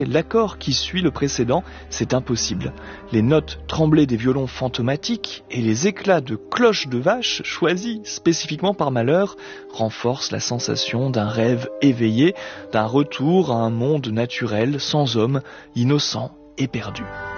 L'accord qui suit le précédent, c'est impossible. Les notes tremblées des violons fantomatiques et les éclats de cloches de vache choisis spécifiquement par Mahler renforcent la sensation d'un rêve éveillé, d'un retour à un monde naturel, sans homme, innocent et perdu.